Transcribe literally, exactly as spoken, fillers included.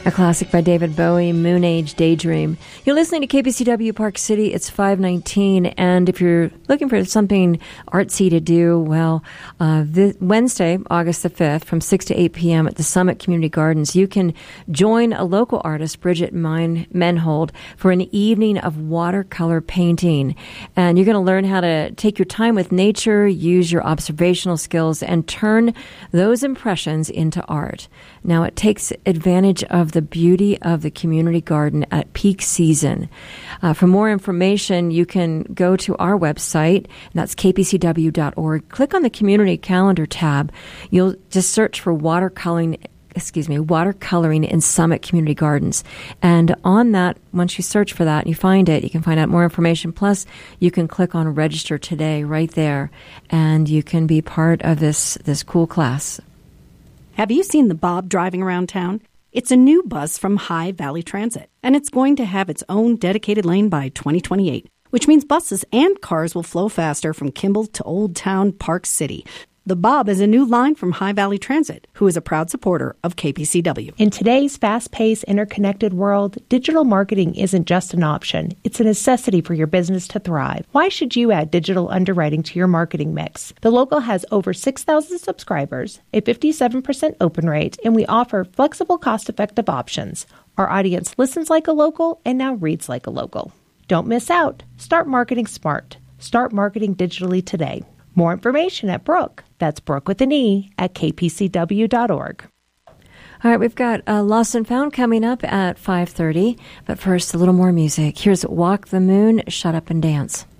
A classic by David Bowie, Moon Age Daydream. You're listening to K P C W Park City. It's five nineteen, and if you're looking for something artsy to do, well, uh, this Wednesday, August the fifth, from six to eight p.m. at the Summit Community Gardens, you can join a local artist, Bridget Mine Menhold, for an evening of watercolor painting. And you're going to learn how to take your time with nature, use your observational skills, and turn those impressions into art. Now, it takes advantage of the beauty of the community garden at peak season. Uh, for more information, you can go to our website, and that's k p c w dot org. Click on the community calendar tab. You'll just search for watercoloring, excuse me, watercoloring in Summit Community Gardens. And on that, once you search for that and you find it, you can find out more information. Plus, you can click on register today right there, and you can be part of this, this cool class. Have you seen the Bob driving around town? It's a new bus from High Valley Transit, and it's going to have its own dedicated lane by twenty twenty-eight, which means buses and cars will flow faster from Kimball to Old Town Park City. The Bob is a new line from High Valley Transit, who is a proud supporter of K P C W. In today's fast-paced, interconnected world, digital marketing isn't just an option. It's a necessity for your business to thrive. Why should you add digital underwriting to your marketing mix? The Local has over six thousand subscribers, a fifty-seven percent open rate, and we offer flexible, cost-effective options. Our audience listens like a local and now reads like a local. Don't miss out. Start marketing smart. Start marketing digitally today. More information at Brooke. That's Brooke with an E at k p c w dot org. All right, we've got uh, Lost and Found coming up at five thirty. But first, a little more music. Here's Walk the Moon, Shut Up and Dance.